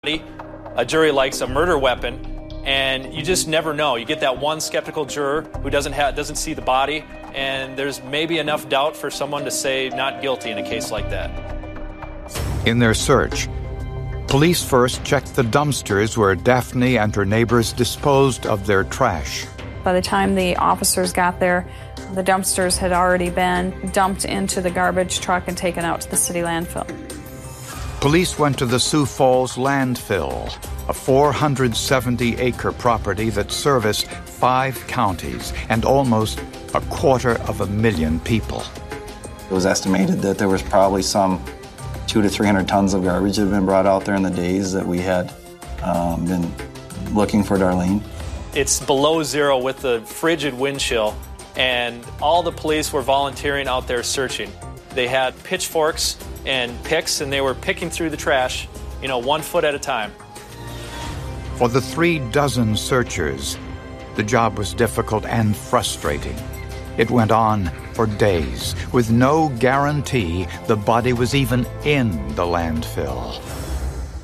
A jury likes a murder weapon, and you just never know. You get that one skeptical juror who doesn't see the body, and there's maybe enough doubt for someone to say not guilty in a case like that. In their search, police first checked the dumpsters where Daphne and her neighbors disposed of their trash. By the time the officers got there, the dumpsters had already been dumped into the garbage truck and taken out to the city landfill. Police went to the Sioux Falls landfill, a 470-acre property that serviced 5 counties and almost 250,000 people. It was estimated that there was probably some 200 to 300 tons of garbage that had been brought out there in the days that we had been looking for Darlene. It's below zero with the frigid wind chill, and all the police were volunteering out there searching. They had pitchforks and picks, and they were picking through the trash, 1 foot at a time. For the 36 searchers, the job was difficult and frustrating. It went on for days, with no guarantee the body was even in the landfill.